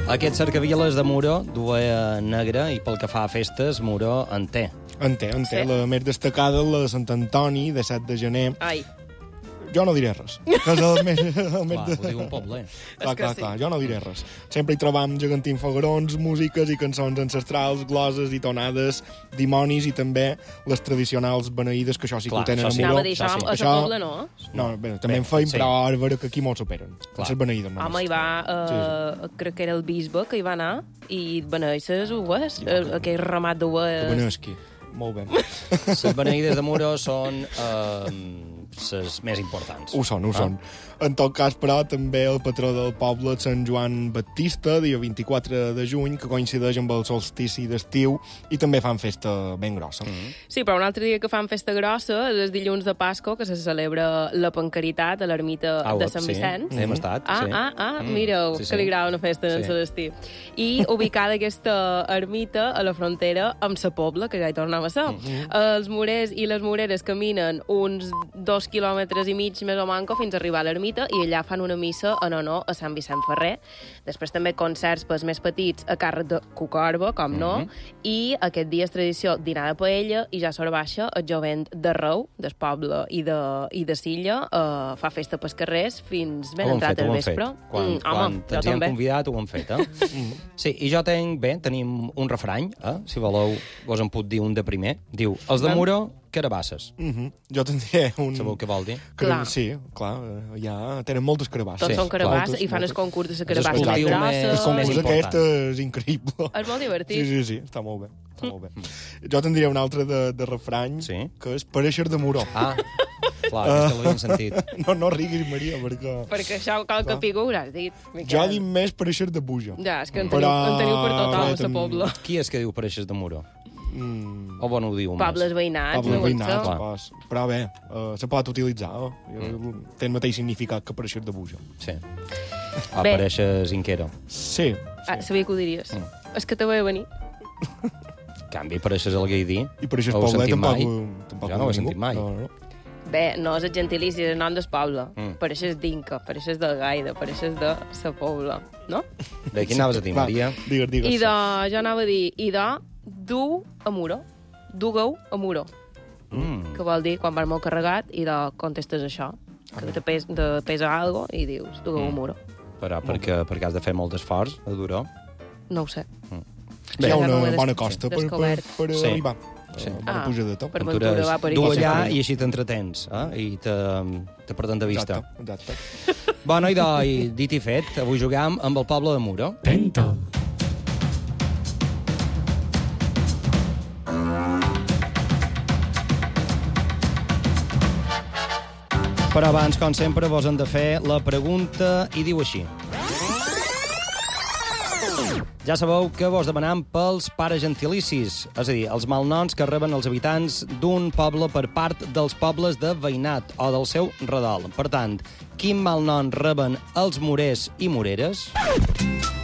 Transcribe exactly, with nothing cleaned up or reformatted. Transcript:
Aquest cercaviles de Muro duia negra i pel que fa a festes, Muro en té. En té, en té. Sí. La més destacada, la de Sant Antoni, de set de gener. Ai, Jo no diré res, que és el més... El més Clar, de... ho diu un poble. Clar, És que clar, sí. clar, jo no diré res. Sempre hi trobam gegantins fogarons, músiques i cançons ancestrals, gloses i tonades, dimonis i també les tradicionals beneïdes, que això sí Clar, que ho tenen això sí. a Muro. anava a dir això, sí. a Això- la Pobla no. No, bé, també Bé, en feim, sí. però ara veure que aquí molt superen. Clar. Les beneïdes només. Home, hi va, uh, crec que era el bisbe que hi va anar, i beneeixes ovelles, uh, aquell ramat Que d'ovelles. benesqui. Molt bé. Les beneïdes de Muro són eh, les més importants. Ho són, ho Ah. són. En tot cas, però, també el patró del poble, Sant Joan Baptista, dia vint-i-quatre de juny, que coincideix amb el solstici d'estiu, i també fan festa ben grossa. Mm. Sí, però un altre dia que fan festa grossa és el dilluns de Pasco, que se celebra la Pancaritat a l'ermita Au, de Sant sí. Vicenç. Hem estat, Ah, sí. ah, ah, Mm, mireu, sí, sí. que li agrada una festa en Sí. Celestí. I ubicada aquesta ermita a la frontera amb sa Pobla, que ja hi tornava a ser. Mm -hmm. Els morers i les moreres caminen uns dos quilòmetres i mig més o manco fins a arribar a l'ermita i allà fan una missa en honor a Sant Vicent Ferrer. Després també concerts pels més petits a càrrec de Cucorba, com no, Mhm. i aquest dia és tradició dinar de paella i ja s'hora baixa el jovent de Reu, del poble i de, i de Silla, uh, fa festa pels carrers fins ben Ho hem entrat fet, ho al hem fet. vespre. Quan, Mm, quan home, jo ens hi hem també. convidat, ho hem fet, eh? Sí, i jo tenc... Bé, tenim un refrany, eh? Si voleu, vos en puc dir un de primer. Diu, els de Val. Muro, carabasses. Mm -hmm. Jo tindré un... Sabeu què vol dir? Cara- Clar. Sí, clar, eh, ja tenen moltes carabasses. Tots Sí, són carabasses moltes, i fan el moltes. concurs de la És carabassa el més cultiu grossa. més- El més concurs important. aquest és increïble. És molt divertit. Sí, sí, sí, està molt bé. Està molt bé. Jo tindria un altre de, de refrany, Sí. que és pareixer de Muro. Ah, clar, aquesta l'havien sentit. No, no riguis, Maria, perquè... Perquè això cal que Clar. figura, has dit. Jo Miquel. dic més pareixer de Buja. Ja, és que en Però- teniu, en teniu per tot a la Tam- Pobla. Qui és que diu pareixes de Muro? Mm, O bon ho diu Pobles més? veïnats, Pablo no ho Veïnat, sé. clar. pas. Però bé, uh, se pot utilitzar. Eh? Mm. Té el mateix significat que pareixer de Buja. Sí. O Bé. pareixes inquero. Sí. Ah, sabia que ho diries. Mm. És que te veia venir. En canvi, pareixes el Gaidí. I pareixer Ho heu Poblet sentit tampoc, mai? tampoc Jo no ho he ningú. sentit mai. No, no. Bé, no és el gentilici, és el nom del poble. Mm. Pareixes d'Inca, pareixes del Gaida, pareixes de sa Pobla, no? Bé, qui anaves a dir, Va, Maria? Digues, digues. I de, jo anava a dir, i de du a Muro. Dugueu a Muro, Mm. que vol dir quan vas molt carregat i de contestes això, que te pes, de pesa algo i dius, dugueu a Muro. Però perquè, perquè has de fer molt d'esforç, a Duró. No ho sé. Hi ha Ja no ho una he bona des- costa per, per, descobert. per Sí. arribar. Sí. Uh, bona Ah, pujadeta. per Aventures, Ventura va per du aquí. allà i així t'entretens, eh? I te, te perdent de vista. Exacte, exacte. Bueno, i, de, i dit i fet, avui juguem amb el poble de Muro. Tento. Però abans, com sempre, vos hem de fer la pregunta i diu així. Ja sabeu que vos demanam pels pares gentilicis, és a dir, els malnoms que reben els habitants d'un poble per part dels pobles de veïnat o del seu redol. Per tant, quin malnom reben els morers i moreres?